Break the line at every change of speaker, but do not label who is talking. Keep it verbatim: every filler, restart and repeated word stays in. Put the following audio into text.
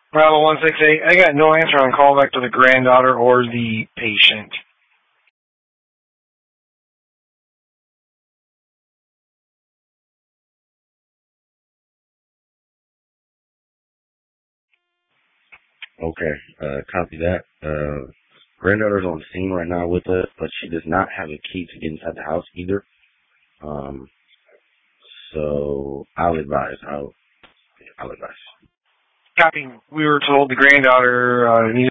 Bravo one six eight. I got no answer on callback to the granddaughter or the patient.
Okay, uh, copy that. Uh, granddaughter's on scene right now with us, but she does not have a key to get inside the house either. Um, so I'll advise. I'll, I'll advise.
Copy. We were told the granddaughter uh, needed